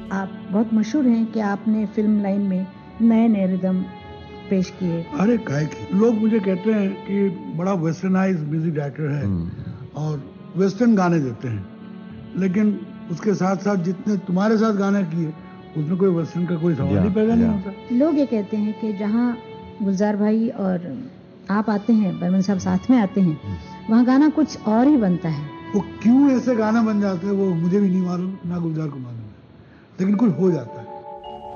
आप बहुत मशहूर हैं कि आपने फिल्म लाइन में नए-नए रिदम पेश किए। अरे काहे की लोग मुझे कहते हैं कि बड़ा वेस्टर्नाइज म्यूजिक डायरेक्टर है और वेस्टर्न गाने देते हैं, लेकिन उसके साथ साथ जितने तुम्हारे साथ गाने किए उसमें कोई वेस्टर्न का कोई सवाल ही पैदा नहीं होता। लोग ये कहते हैं कि जहाँ गुलजार भाई और आप आते हैं, बर्मन साहब साथ में आते हैं, वहाँ गाना कुछ और ही बनता है। वो क्यों ऐसे गाना बन जाते हैं वो मुझे भी नहीं मालूम, ना गुलजार को मालूम है, लेकिन कुछ हो जाता है।